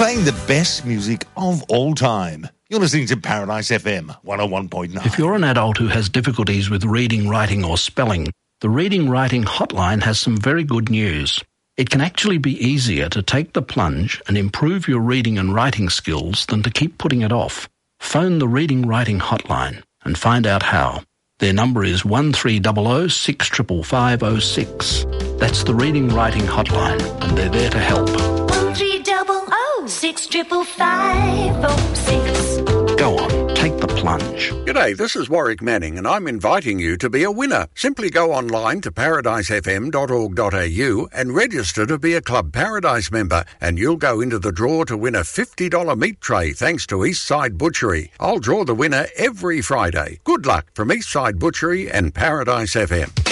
playing the best music of all time. You're listening to Paradise FM 101.9. If you're an adult who has difficulties with reading, writing or spelling, the Reading Writing Hotline has some very good news. It can actually be easier to take the plunge and improve your reading and writing skills than to keep putting it off. Phone the Reading Writing Hotline and find out how. Their number is 1300 65506. That's the Reading Writing Hotline, and they're there to help. 1300 65506. Go on, take the plunge. G'day, this is Warwick Manning and I'm inviting you to be a winner. Simply go online to paradisefm.org.au and register to be a Club Paradise member and you'll go into the draw to win a $50 meat tray thanks to Eastside Butchery. I'll draw the winner every Friday. Good luck from Eastside Butchery and Paradise FM.